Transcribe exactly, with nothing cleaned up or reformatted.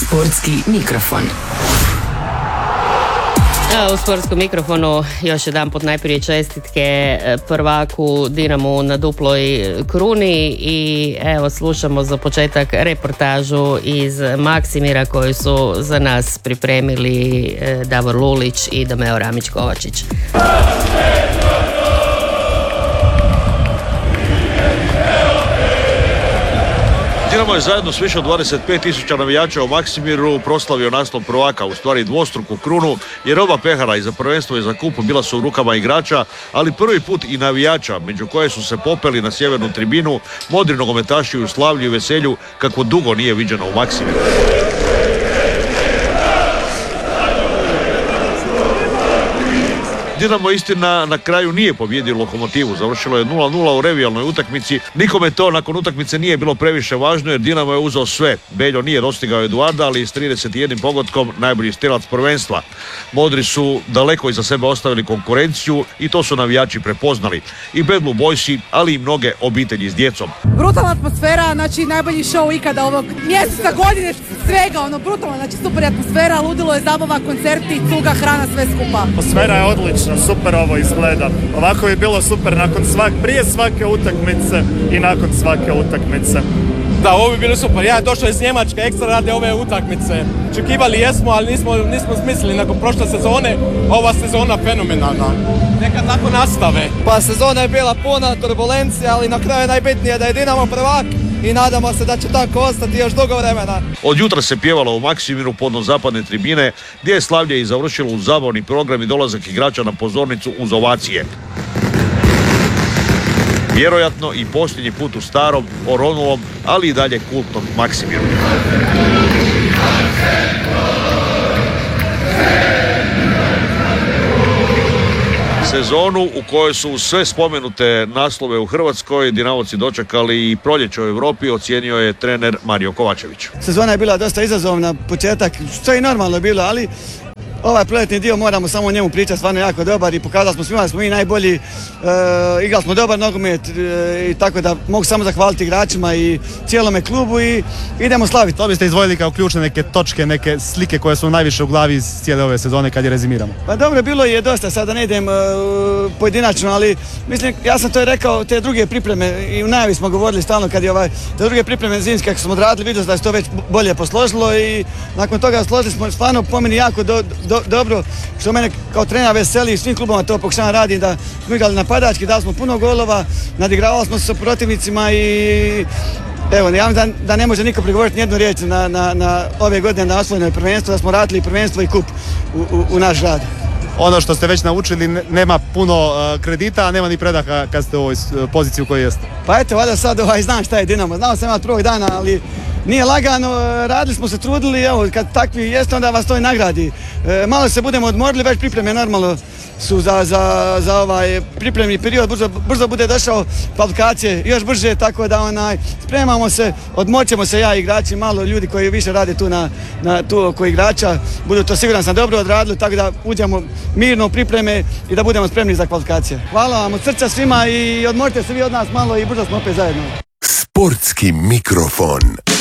Sportski mikrofon. U sportskom mikrofonu još jedan put najprije čestitke prvaku Dinamu na duploj kruni i evo slušamo za početak reportažu iz Maksimira koju su za nas pripremili Davor Lulić i Domeo Ramić-Kovačić. Dinamo je zajedno s više od dvadeset pet tisuća navijača u Maksimiru proslavio naslov prvaka, u stvari dvostruku krunu, jer oba pehara i za prvenstvo i za kup bila su u rukama igrača, ali prvi put i navijača, među koje su se popeli na sjevernu tribinu modri nogometaši u slavlju i veselju kako dugo nije viđeno u Maksimiru. Dinamo istina na kraju nije pobjedio Lokomotivu, završilo je nula nula u revijalnoj utakmici. Nikome to nakon utakmice nije bilo previše važno jer Dinamo je uzeo sve. Beljo nije dostigao Eduarda, ali s trideset jedan pogodkom najbolji strelac prvenstva. Modri su daleko iza sebe ostavili konkurenciju i to su navijači prepoznali. I Bad Blue Boysi, ali i mnoge obitelji s djecom. Brutalna atmosfera, znači najbolji show ikada ovog mjeseca, godine, svega, ono brutalno, znači super atmosfera, ludilo je, zabava, koncerti, cuga, hrana, sve skupa. Atmosfera je odlična. Super ovo izgleda. Ovako je bilo super nakon svak, prije svake utakmice i nakon svake utakmice. Da, ovo bi bilo super. Ja došao iz Njemačke ekstra radi ove utakmice. Očekivali jesmo, ali nismo, nismo smislili nakon prošle sezone. Ova sezona fenomenalna. Neka tako nastave. Pa sezona je bila puna turbulencija, ali na kraju je najbitnije da je Dinamo prvak i nadamo se da će tako ostati još dugo vremena. Od jutra se pjevalo u Maksimiru podno zapadne tribine, gdje je slavlje i završilo uz zabavni program i dolazak igrača na pozornicu uz ovacije. Vjerojatno i posljednji put u starom, oronulom, ali i dalje kultnom Maksimiru. Sezonu u kojoj su sve spomenute naslove u Hrvatskoj Dinavoci dočekali i proljeće u Europi, ocijenio je trener Mario Kovačević. Sezona je bila dosta izazovna, početak, što je normalno bilo, ali ovaj proljetni dio moramo samo o njemu pričati, stvarno jako dobar i pokazali smo svima da smo mi najbolji, e, igrali smo dobar nogomet e, i tako da mogu samo zahvaliti igračima i cijelome klubu i idemo slaviti. To biste izdvojili kao ključne neke točke, neke slike koje su najviše u glavi iz cijele ove sezone kad je rezimiramo? Pa dobro, bilo je dosta, sada ne idem e, pojedinačno, ali mislim, ja sam to je rekao, te druge pripreme i u najavi smo govorili stalno kad je ovaj, te druge pripreme zimske kako smo odradili, vidio da se to već bolje posložilo i nakon toga složili smo stvarno po meni jako do, Do, dobro, što mene kao trener veseli, svim klubama to pokušavam radim, da smo igrali napadački, dali smo puno golova, nadigravali smo se sa protivnicima i evo, ja da, da ne može niko prigovoriti nijednu riječ na, na, na ove godine na osvojeno prvenstvo, da smo radili prvenstvo i kup u, u, u naš rad. Ono što ste već naučili, nema puno uh, kredita, a nema ni predaha kad ste u ovoj uh, poziciji u kojoj jeste. Pa eto, valjda sad ovaj, znam šta je Dinamo, znao sam ja prvog dana, ali nije lagano, radili smo se, trudili, evo, kad takvi jeste, onda vas to i nagradi. E, malo se budemo odmorili, već pripreme normalno su za, za, za ovaj pripremni period, brzo, brzo bude došao kvalifikacije, još brže, tako da onaj, spremamo se, odmoćemo se ja i igrači, malo ljudi koji više rade tu na, na tu oko igrača, budu to siguran sam dobro odradili, tako da uđemo mirno u pripreme i da budemo spremni za kvalifikacije. Hvala vam od srca svima i odmorite se vi od nas malo i brzo smo opet zajedno. Sportski mikrofon.